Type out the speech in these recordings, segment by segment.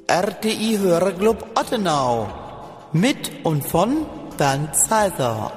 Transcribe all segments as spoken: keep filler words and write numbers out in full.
R T I Hörerclub Ottenau mit und von Bernd Seiser.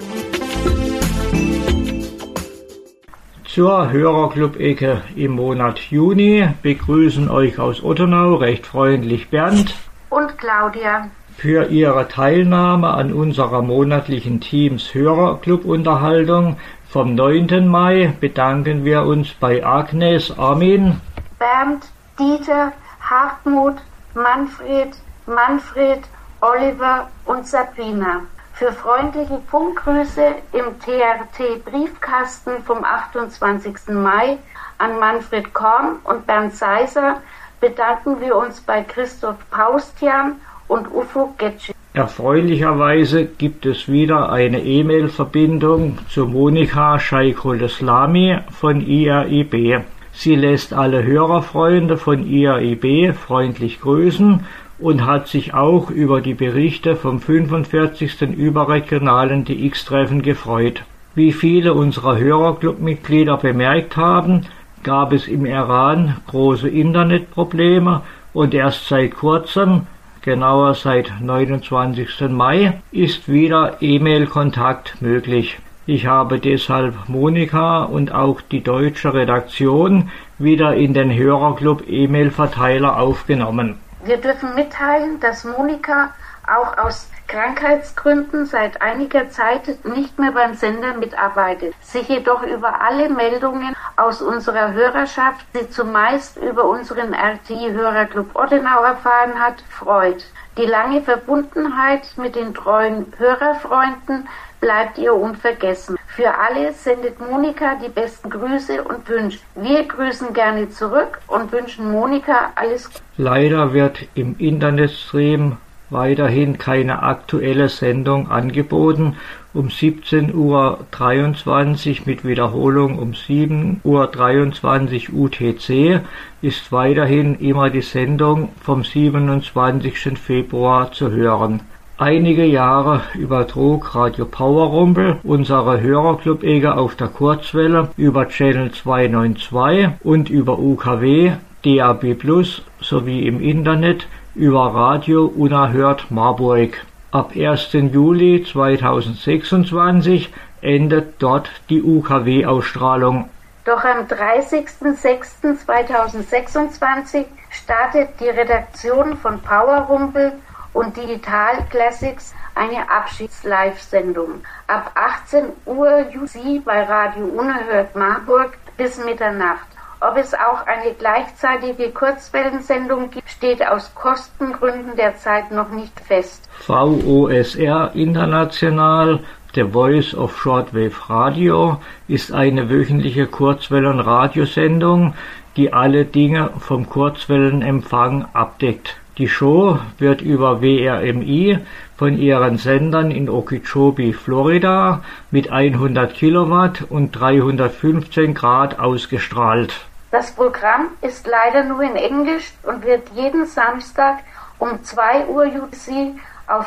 Zur Hörerclub-Ecke im Monat Juni begrüßen euch aus Ottenau recht freundlich Bernd und Claudia. Für ihre Teilnahme an unserer monatlichen Teams Hörerclub-Unterhaltung vom neunten Mai bedanken wir uns bei Agnes, Armin, Bernd, Dieter, Hartmut, Manfred, Manfred, Oliver und Sabrina. Für freundliche Funkgrüße im T R T-Briefkasten vom achtundzwanzigsten Mai an Manfred Korn und Bernd Seiser bedanken wir uns bei Christoph Paustian und Ufo Getschi. Erfreulicherweise gibt es wieder eine E-Mail-Verbindung zu Monika Scheikoleslami von I R I B. Sie lässt alle Hörerfreunde von I R I B freundlich grüßen und hat sich auch über die Berichte vom fünfundvierzigsten überregionalen D X-Treffen gefreut. Wie viele unserer Hörerclub-Mitglieder bemerkt haben, gab es im Iran große Internetprobleme und erst seit kurzem, genauer seit neunundzwanzigsten Mai, ist wieder E-Mail-Kontakt möglich. Ich habe deshalb Monika und auch die deutsche Redaktion wieder in den Hörerclub-E-Mail-Verteiler aufgenommen. Wir dürfen mitteilen, dass Monika auch aus Krankheitsgründen seit einiger Zeit nicht mehr beim Sender mitarbeitet, sich jedoch über alle Meldungen aus unserer Hörerschaft, die zumeist über unseren R T I-Hörerclub Ottenau erfahren hat, freut. Die lange Verbundenheit mit den treuen Hörerfreunden bleibt ihr unvergessen. Für alle sendet Monika die besten Grüße und Wünsche. Wir grüßen gerne zurück und wünschen Monika alles Gute. Leider wird im Internetstream weiterhin keine aktuelle Sendung angeboten. Um siebzehn Uhr dreiundzwanzig mit Wiederholung um sieben Uhr dreiundzwanzig U T C ist weiterhin immer die Sendung vom siebenundzwanzigsten Februar zu hören. Einige Jahre übertrug Radio Powerrumpel unsere Hörerclub-Ecke auf der Kurzwelle über Channel zweihundertzweiundneunzig und über U K W, D A B plus sowie im Internet über Radio Unerhört Marburg. Ab ersten Juli zweitausendsechsundzwanzig endet dort die U K W-Ausstrahlung. Doch am dreißigsten sechsten zweitausendsechsundzwanzig startet die Redaktion von Powerrumpel und Digital Classics eine Abschieds-Live-Sendung. Ab achtzehn Uhr U C bei Radio Unerhört Marburg bis Mitternacht. Ob es auch eine gleichzeitige Kurzwellensendung gibt, steht aus Kostengründen derzeit noch nicht fest. V O S R International, The Voice of Shortwave Radio, ist eine wöchentliche Kurzwellenradiosendung, die alle Dinge vom Kurzwellenempfang abdeckt. Die Show wird über W R M I von ihren Sendern in Okeechobee, Florida mit hundert Kilowatt und dreihundertfünfzehn Grad ausgestrahlt. Das Programm ist leider nur in Englisch und wird jeden Samstag um zwei Uhr U T C auf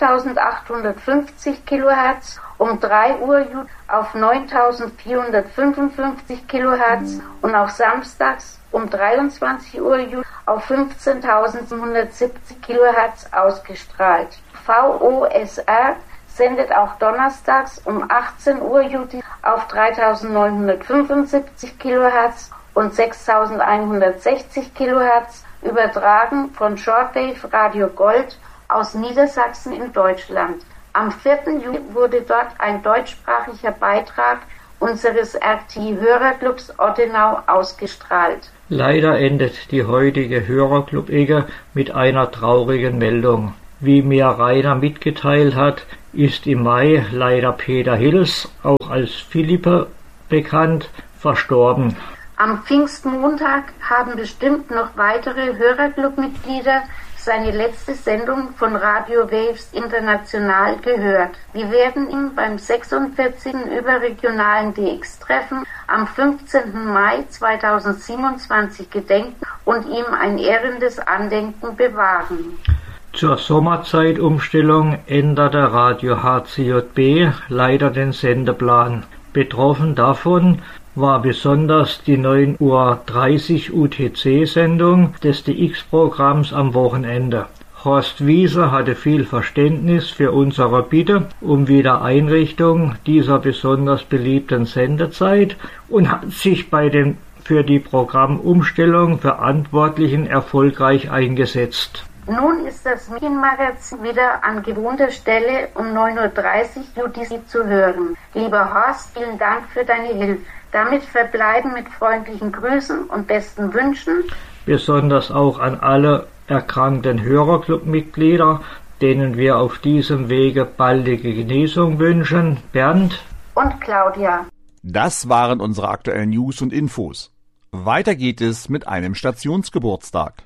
fünftausendachthundertfünfzig Kilohertz, um drei Uhr U T C auf neuntausendvierhundertfünfundfünfzig Kilohertz und auch samstags um dreiundzwanzig Uhr U T C auf fünfzehntausendsiebenhundertsiebzig Kilohertz ausgestrahlt. V O S R sendet auch donnerstags um achtzehn Uhr U T C auf dreitausendneunhundertfünfundsiebzig Kilohertz und sechstausendeinhundertsechzig Kilohertz, übertragen von Shortwave Radio Gold aus Niedersachsen in Deutschland. Am vierten Juli wurde dort ein deutschsprachiger Beitrag unseres R T I-Hörerclubs Ottenau ausgestrahlt. Leider endet die heutige Hörerclub-Ecke mit einer traurigen Meldung. Wie mir Rainer mitgeteilt hat, ist im Mai leider Peter Hills, auch als Philippe bekannt, verstorben. Am Pfingstmontag haben bestimmt noch weitere Hörerclub-Mitglieder seine letzte Sendung von Radio Waves International gehört. Wir werden ihn beim sechsundvierzigsten überregionalen D X-Treffen am fünfzehnten Mai zweitausendsiebenundzwanzig gedenken und ihm ein ehrendes Andenken bewahren. Zur Sommerzeitumstellung änderte Radio H C J B leider den Sendeplan. Betroffen davon war besonders die neun Uhr dreißig U T C-Sendung des D X-Programms am Wochenende. Horst Wieser hatte viel Verständnis für unsere Bitte um Wiedereinrichtung dieser besonders beliebten Sendezeit und hat sich bei den für die Programmumstellung Verantwortlichen erfolgreich eingesetzt. Nun ist das Medienmagazin wieder an gewohnter Stelle um neun Uhr dreißig U T C zu hören. Lieber Horst, vielen Dank für deine Hilfe. Damit verbleiben mit freundlichen Grüßen und besten Wünschen. Besonders auch an alle erkrankten Hörerclub-Mitglieder, denen wir auf diesem Wege baldige Genesung wünschen, Bernd und Claudia. Das waren unsere aktuellen News und Infos. Weiter geht es mit einem Stationsgeburtstag.